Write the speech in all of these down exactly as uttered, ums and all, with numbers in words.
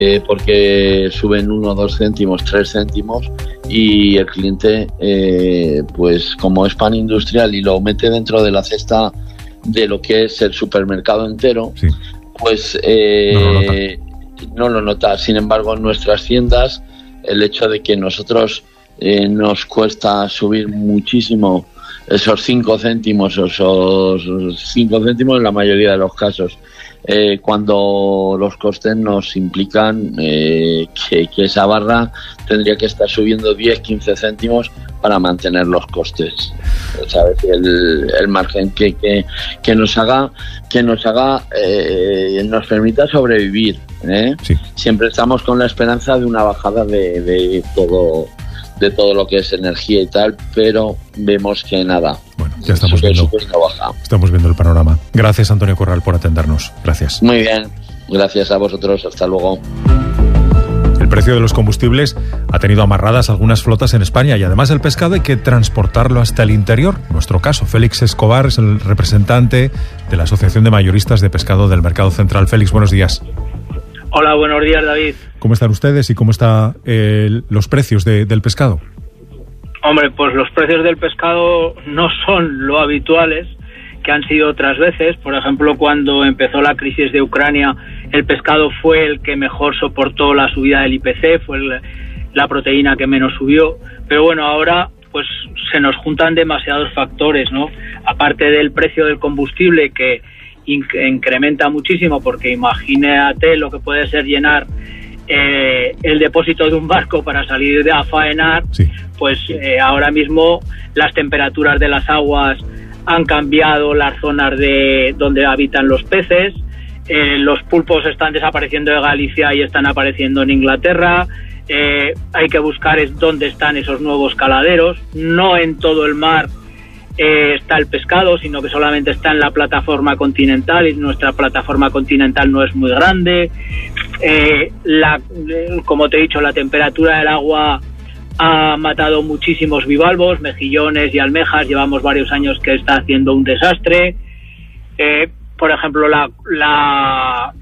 eh, porque suben uno, dos céntimos, tres céntimos y el cliente, eh, pues como es pan industrial y lo mete dentro de la cesta de lo que es el supermercado entero, sí. pues eh, no, lo nota. no lo nota. Sin embargo, en nuestras tiendas, el hecho de que nosotros eh, nos cuesta subir muchísimo esos cinco céntimos, esos cinco céntimos en la mayoría de los casos, eh, cuando los costes nos implican eh, que, que esa barra tendría que estar subiendo diez, quince céntimos para mantener los costes, ¿sabes? El, el margen que, que, que nos haga, que nos haga, eh, nos permita sobrevivir, ¿eh? Sí. Siempre estamos con la esperanza de una bajada de, de todo, de todo lo que es energía y tal, pero vemos que nada. Bueno, ya estamos super, viendo, super baja. estamos viendo el panorama. Gracias, Antonio Corral, por atendernos. Gracias. Muy bien, gracias a vosotros. Hasta luego. El precio de los combustibles ha tenido amarradas algunas flotas en España y además el pescado hay que transportarlo hasta el interior. En nuestro caso, Félix Escobar es el representante de la Asociación de Mayoristas de Pescado del Mercado Central. Félix, buenos días. Hola, buenos días, David. ¿Cómo están ustedes y cómo están eh, los precios de, del pescado? Hombre, pues los precios del pescado no son lo habituales que han sido otras veces. Por ejemplo, cuando empezó la crisis de Ucrania, el pescado fue el que mejor soportó la subida del I P C, fue el, la proteína que menos subió. Pero bueno, ahora pues se nos juntan demasiados factores, ¿no? Aparte del precio del combustible, que incrementa muchísimo, porque imagínate lo que puede ser llenar eh, el depósito de un barco para salir de a faenar, sí. pues eh, ahora mismo las temperaturas de las aguas han cambiado las zonas de donde habitan los peces, eh, los pulpos están desapareciendo de Galicia y están apareciendo en Inglaterra, eh, hay que buscar es dónde están esos nuevos caladeros, no en todo el mar Eh, está el pescado, sino que solamente está en la plataforma continental y nuestra plataforma continental no es muy grande. Eh, la, como te he dicho, la temperatura del agua ha matado muchísimos bivalvos, mejillones y almejas. Llevamos varios años que está haciendo un desastre. Eh, por ejemplo, la, la,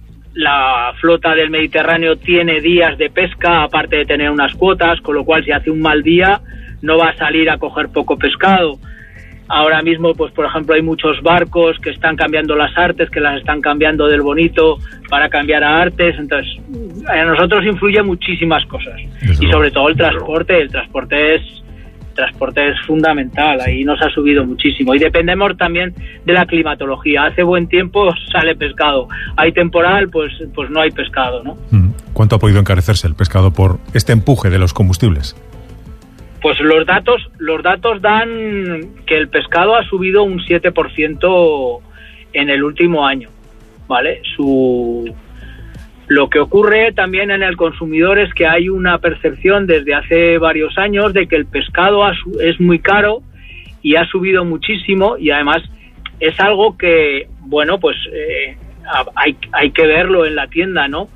la flota del Mediterráneo tiene días de pesca, aparte de tener unas cuotas, con lo cual si hace un mal día no va a salir a coger poco pescado. Ahora mismo, pues por ejemplo, hay muchos barcos que están cambiando las artes, que las están cambiando del bonito para cambiar a artes. Entonces, a nosotros influye muchísimas cosas. Y sobre todo el transporte. El transporte es, transporte es fundamental. Ahí nos ha subido muchísimo. Y dependemos también de la climatología. Hace buen tiempo, sale pescado. Hay temporal, pues, pues no hay pescado, ¿no? ¿Cuánto ha podido encarecerse el pescado por este empuje de los combustibles? Pues los datos, los datos dan que el pescado ha subido un siete por ciento en el último año, ¿vale? Su, lo que ocurre también en el consumidor es que hay una percepción desde hace varios años de que el pescado ha, es muy caro y ha subido muchísimo, y además es algo que, bueno, pues eh, hay, hay que verlo en la tienda, ¿no?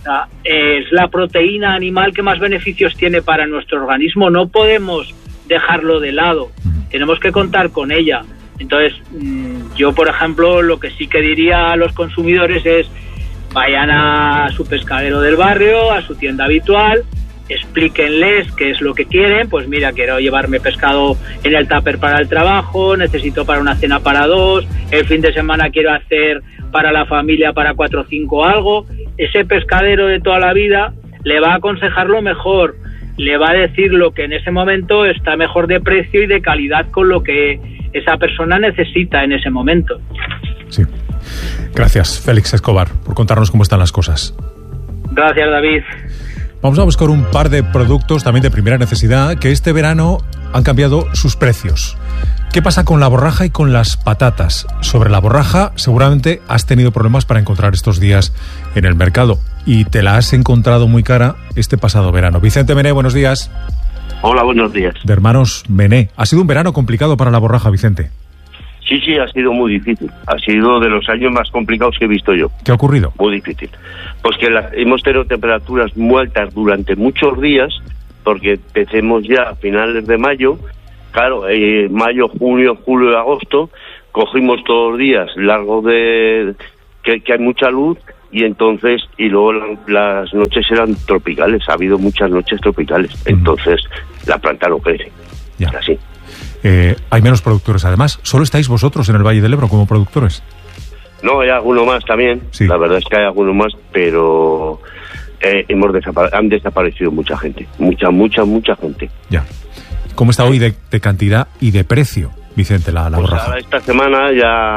Es la proteína animal que más beneficios tiene para nuestro organismo. No podemos dejarlo de lado, tenemos que contar con ella. Entonces, yo, por ejemplo, lo que sí que diría a los consumidores es: vayan a su pescadero del barrio, a su tienda habitual, explíquenles qué es lo que quieren. Pues mira, quiero llevarme pescado en el tupper para el trabajo, necesito para una cena para dos, el fin de semana quiero hacer para la familia, para cuatro o cinco algo. Ese pescadero de toda la vida le va a aconsejar lo mejor, le va a decir lo que en ese momento está mejor de precio y de calidad con lo que esa persona necesita en ese momento. Sí. Gracias, Félix Escobar, por contarnos cómo están las cosas. Gracias, David. Vamos a buscar un par de productos también de primera necesidad que este verano han cambiado sus precios. ¿Qué pasa con la borraja y con las patatas? Sobre la borraja, seguramente has tenido problemas para encontrar estos días en el mercado y te la has encontrado muy cara este pasado verano. Vicente Mené, buenos días. Hola, buenos días. De Hermanos Mené. ¿Ha sido un verano complicado para la borraja, Vicente? Sí, sí, ha sido muy difícil. Ha sido de los años más complicados que he visto yo. ¿Qué ha ocurrido? Muy difícil. Pues que la, hemos tenido temperaturas muy altas durante muchos días, porque empecemos ya a finales de mayo. Claro, eh, mayo, junio, julio y agosto, cogimos todos los días largos de que, que hay mucha luz y entonces, y luego la, las noches eran tropicales, ha habido muchas noches tropicales, entonces mm. la planta no crece. Ya. Así. Eh, hay menos productores además. ¿Solo estáis vosotros en el Valle del Ebro como productores? No, hay alguno más también, sí. La verdad es que hay alguno más, pero eh, hemos desapare- han desaparecido mucha gente, mucha, mucha, mucha gente. Ya. ¿Cómo está hoy de, de cantidad y de precio, Vicente, la, la pues borraja? Ahora esta semana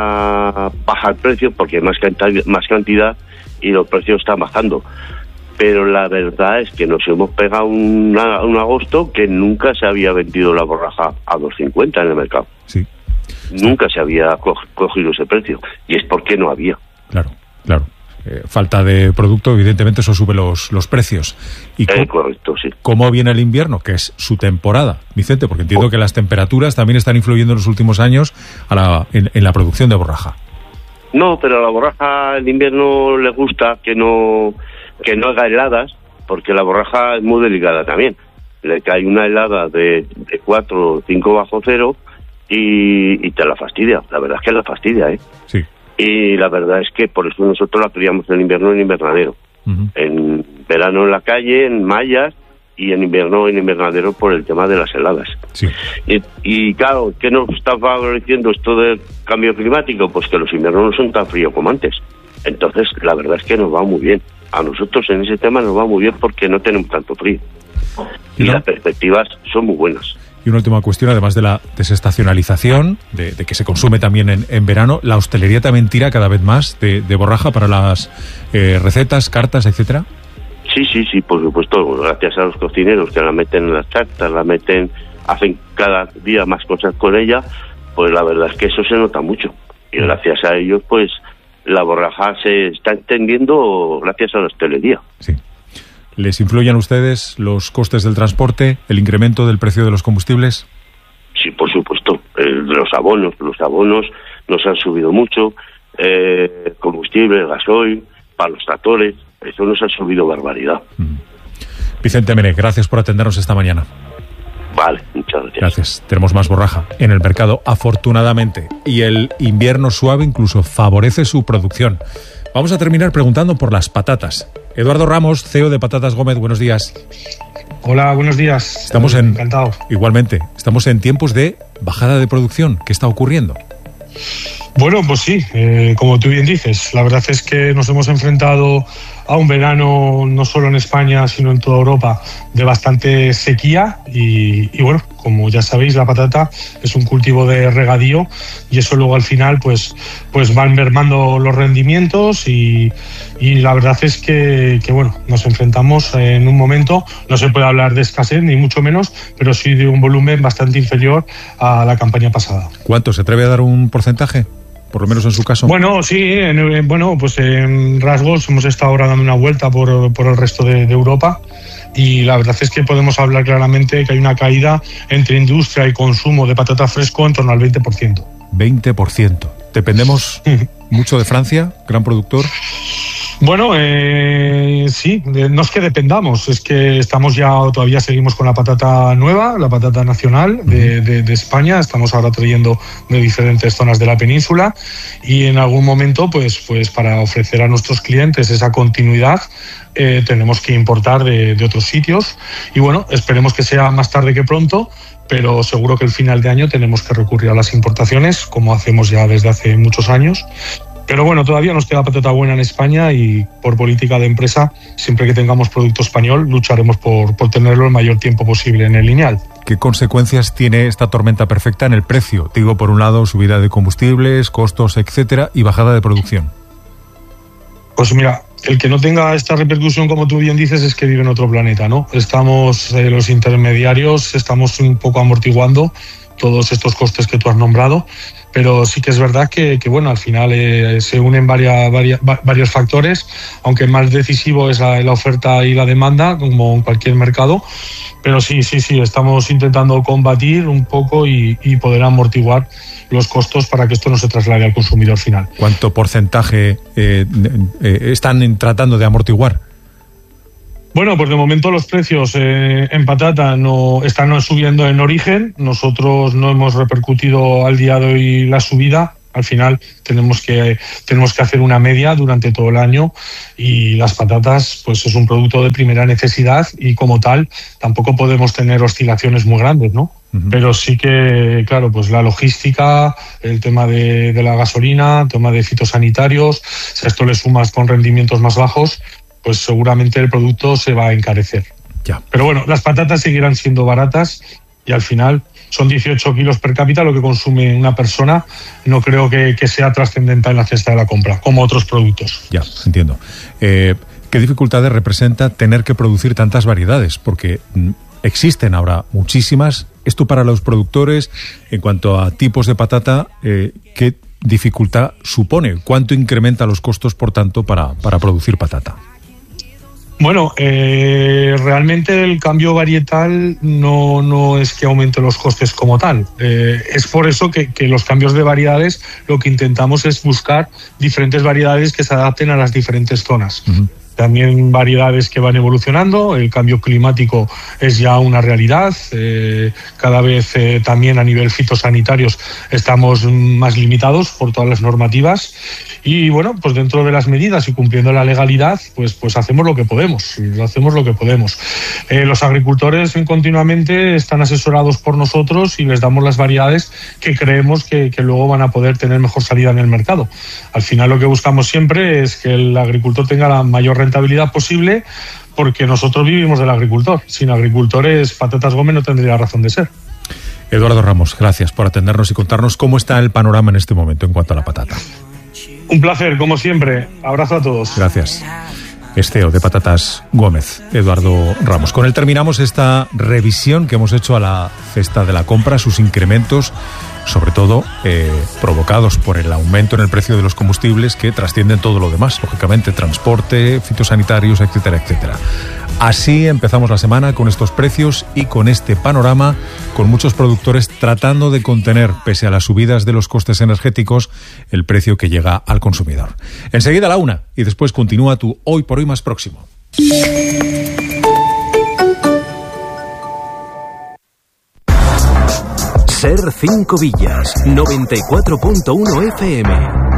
ya baja el precio porque hay más cantidad, más cantidad y los precios están bajando. Pero la verdad es que nos hemos pegado un, un agosto que nunca se había vendido la borraja a dos cincuenta en el mercado. Sí. Nunca se había co- cogido ese precio, y es porque no había. Claro, claro. Eh, falta de producto, evidentemente eso sube los, los precios. ¿Y eh, correcto, sí. ¿Cómo viene el invierno? Que es su temporada, Vicente, porque entiendo oh. que las temperaturas también están influyendo en los últimos años a la, en, en la producción de borraja. No, pero a la borraja el invierno le gusta que no, que no haga heladas, porque la borraja es muy delicada también. Le cae una helada de, de cuatro o cinco bajo cero y, y te la fastidia. La verdad es que la fastidia, ¿eh? Sí. Y la verdad es que por eso nosotros la criamos en invierno en invernadero. Uh-huh. En verano en la calle, en mallas, y en invierno en invernadero por el tema de las heladas. Sí. Y, y claro, ¿qué nos está favoreciendo esto del cambio climático? Pues que los inviernos no son tan fríos como antes. Entonces, la verdad es que nos va muy bien. A nosotros en ese tema nos va muy bien porque no tenemos tanto frío. Y ¿no? Las perspectivas son muy buenas. Y una última cuestión, además de la desestacionalización, de, de que se consume también en, en verano, la hostelería también tira cada vez más de, de borraja para las eh, recetas, cartas, etcétera. Sí, sí, sí, por supuesto, gracias a los cocineros que la meten en las tartas, la meten, hacen cada día más cosas con ella, pues la verdad es que eso se nota mucho. Y gracias a ellos, pues la borraja se está entendiendo gracias a la hostelería. Sí. ¿Les influyen a ustedes los costes del transporte, el incremento del precio de los combustibles? Sí, por supuesto. Eh, los abonos, los abonos nos han subido mucho, eh, combustible, gasoil, para los tractores, eso nos ha subido barbaridad. Mm. Vicente Mene, gracias por atendernos esta mañana. Vale, muchas gracias. Gracias. Tenemos más borraja en el mercado, afortunadamente. Y el invierno suave incluso favorece su producción. Vamos a terminar preguntando por las patatas. Eduardo Ramos, C E O de Patatas Gómez, buenos días. Hola, buenos días. Estamos en, Encantado. Igualmente, estamos en tiempos de bajada de producción. ¿Qué está ocurriendo? Bueno, pues sí, eh, como tú bien dices, la verdad es que nos hemos enfrentado a un verano, no solo en España, sino en toda Europa, de bastante sequía y, y bueno, como ya sabéis, la patata es un cultivo de regadío y eso luego al final pues, pues van mermando los rendimientos y, y la verdad es que, que bueno, nos enfrentamos en un momento, no se puede hablar de escasez ni mucho menos, pero sí de un volumen bastante inferior a la campaña pasada. ¿Cuánto? ¿Se atreve a dar un porcentaje? Por lo menos en su caso. Bueno, sí, en, bueno, pues en rasgos hemos estado ahora dando una vuelta por, por el resto de, de Europa y la verdad es que podemos hablar claramente que hay una caída entre industria y consumo de patata fresco en torno al veinte por ciento. veinte por ciento. ¿Dependemos mucho de Francia, gran productor? Bueno, eh, sí, no es que dependamos, es que estamos ya, todavía seguimos con la patata nueva, la patata nacional de, de, de España, estamos ahora trayendo de diferentes zonas de la península y en algún momento, pues, pues para ofrecer a nuestros clientes esa continuidad, eh, tenemos que importar de, de otros sitios y bueno, esperemos que sea más tarde que pronto, pero seguro que el final de año tenemos que recurrir a las importaciones, como hacemos ya desde hace muchos años. Pero bueno, todavía nos queda patata buena en España y por política de empresa, siempre que tengamos producto español, lucharemos por, por tenerlo el mayor tiempo posible en el lineal. ¿Qué consecuencias tiene esta tormenta perfecta en el precio? Digo, por un lado, subida de combustibles, costos, etcétera, y bajada de producción. Pues mira, el que no tenga esta repercusión, como tú bien dices, es que vive en otro planeta, ¿no? Estamos, eh, los intermediarios, estamos un poco amortiguando todos estos costes que tú has nombrado, pero sí que es verdad que, que bueno, al final eh, se unen varias, varias, varios factores, aunque el más decisivo es la, la oferta y la demanda, como en cualquier mercado, pero sí, sí, sí, estamos intentando combatir un poco y, y poder amortiguar los costos para que esto no se traslade al consumidor final. ¿Cuánto porcentaje eh, eh, están tratando de amortiguar? Bueno, pues de momento los precios eh, en patata no están subiendo en origen. Nosotros no hemos repercutido al día de hoy la subida Al final tenemos que tenemos que hacer una media durante todo el año y las patatas pues es un producto de primera necesidad y como tal tampoco podemos tener oscilaciones muy grandes, ¿no? Uh-huh. Pero sí que, claro, pues la logística, el tema de, de la gasolina, el tema de fitosanitarios, si a esto le sumas con rendimientos más bajos, pues seguramente el producto se va a encarecer. Ya. Pero bueno, las patatas seguirán siendo baratas y al final son dieciocho kilos per cápita lo que consume una persona. No creo que, que sea trascendental en la cesta de la compra, como otros productos. Ya, entiendo. Eh, ¿Qué dificultades representa tener que producir tantas variedades? Porque mm, existen ahora muchísimas. Esto para los productores, en cuanto a tipos de patata, eh, ¿qué dificultad supone? ¿Cuánto incrementa los costos, por tanto, para, para producir patata? Bueno, eh, realmente el cambio varietal no, no es que aumente los costes como tal. Eh, es por eso que, que los cambios de variedades lo que intentamos es buscar diferentes variedades que se adapten a las diferentes zonas. Uh-huh. También variedades que van evolucionando, el cambio climático es ya una realidad, eh, cada vez eh, también a nivel fitosanitarios estamos más limitados por todas las normativas y bueno, pues dentro de las medidas y cumpliendo la legalidad, pues, pues hacemos lo que podemos, hacemos lo que podemos. Eh, los agricultores continuamente están asesorados por nosotros y les damos las variedades que creemos que, que luego van a poder tener mejor salida en el mercado. Al final lo que buscamos siempre es que el agricultor tenga la mayor rentabilidad posible, porque nosotros vivimos del agricultor. Sin agricultores, Patatas Gómez no tendría razón de ser. Eduardo Ramos, gracias por atendernos y contarnos cómo está el panorama en este momento en cuanto a la patata. Un placer, como siempre. Abrazo a todos. Gracias. Es C E O de Patatas Gómez, Eduardo Ramos. Con él terminamos esta revisión que hemos hecho a la cesta de la compra, sus incrementos, sobre todo eh, provocados por el aumento en el precio de los combustibles que trascienden todo lo demás, lógicamente, transporte, fitosanitarios, etcétera, etcétera. Así empezamos la semana con estos precios y con este panorama, con muchos productores tratando de contener, pese a las subidas de los costes energéticos, el precio que llega al consumidor. Enseguida la una y después continúa tu Hoy por Hoy más próximo. Ser cinco Villas, noventa y cuatro punto uno F M.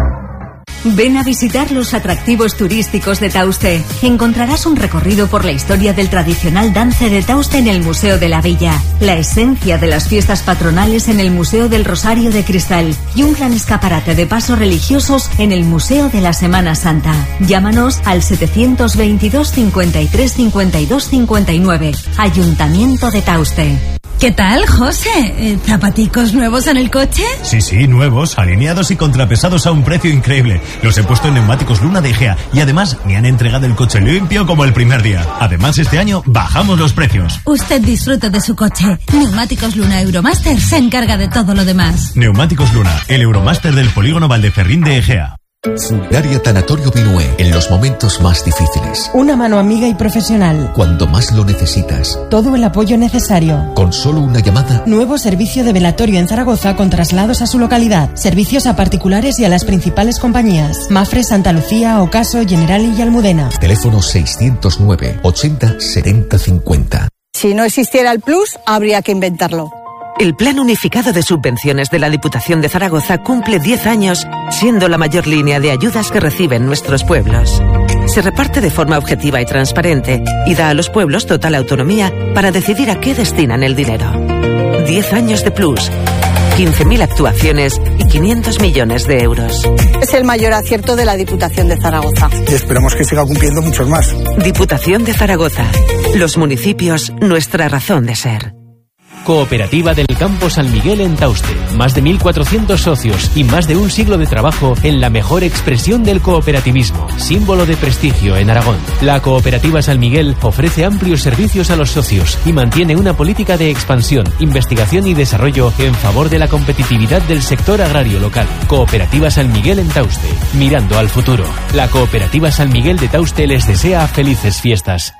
Ven a visitar los atractivos turísticos de Tauste. Encontrarás un recorrido por la historia del tradicional dance de Tauste en el Museo de la Villa, la esencia de las fiestas patronales en el Museo del Rosario de Cristal y un gran escaparate de pasos religiosos en el Museo de la Semana Santa. Llámanos al setecientos veintidós cincuenta y tres cincuenta y dos cincuenta y nueve. Ayuntamiento de Tauste. ¿Qué tal, José? ¿Zapaticos nuevos en el coche? Sí, sí, nuevos, alineados y contrapesados a un precio increíble. Los he puesto en Neumáticos Luna de Egea y además me han entregado el coche limpio como el primer día. Además, este año bajamos los precios. Usted disfrute de su coche. Neumáticos Luna Euromaster se encarga de todo lo demás. Neumáticos Luna, el Euromaster del Polígono Valdeferrín de Egea. Funeraria Tanatorio Minué, en los momentos más difíciles. Una mano amiga y profesional. Cuando más lo necesitas. Todo el apoyo necesario. Con solo una llamada. Nuevo servicio de velatorio en Zaragoza con traslados a su localidad. Servicios a particulares y a las principales compañías. Mafre, Santa Lucía, Ocaso, Generali y Almudena. Teléfono seiscientos nueve, ochenta, setenta, cincuenta. Si no existiera el Plus, habría que inventarlo. El Plan Unificado de Subvenciones de la Diputación de Zaragoza cumple diez años, siendo la mayor línea de ayudas que reciben nuestros pueblos. Se reparte de forma objetiva y transparente y da a los pueblos total autonomía para decidir a qué destinan el dinero. diez años de Plus, quince mil actuaciones y quinientos millones de euros. Es el mayor acierto de la Diputación de Zaragoza. Y esperamos que siga cumpliendo muchos más. Diputación de Zaragoza. Los municipios, nuestra razón de ser. Cooperativa del Campo San Miguel en Tauste. Más de mil cuatrocientos socios y más de un siglo de trabajo en la mejor expresión del cooperativismo, símbolo de prestigio en Aragón. La Cooperativa San Miguel ofrece amplios servicios a los socios y mantiene una política de expansión, investigación y desarrollo en favor de la competitividad del sector agrario local. Cooperativa San Miguel en Tauste, mirando al futuro. La Cooperativa San Miguel de Tauste les desea felices fiestas.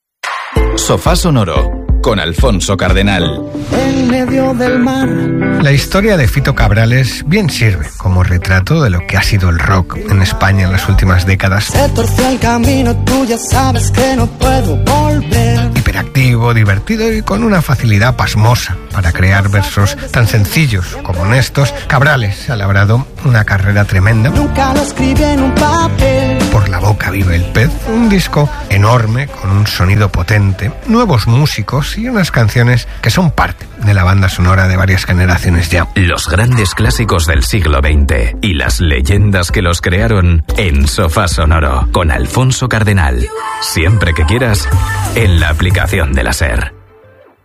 Sofá Sonoro, con Alfonso Cardenal. En medio del mar. La historia de Fito Cabrales bien sirve como retrato de lo que ha sido el rock en España en las últimas décadas. Se torció el camino, tú ya sabes que no puedo volver. Hiperactivo, creativo, divertido y con una facilidad pasmosa para crear versos tan sencillos como honestos, Cabrales ha labrado una carrera tremenda. Nunca lo escribí en un papel. Por la boca vive el pez, un disco enorme con un sonido potente, nuevos músicos y unas canciones que son parte de la banda sonora de varias generaciones ya. Los grandes clásicos del siglo veinte y las leyendas que los crearon en Sofá Sonoro con Alfonso Cardenal. Siempre que quieras, en la aplicación de la SER.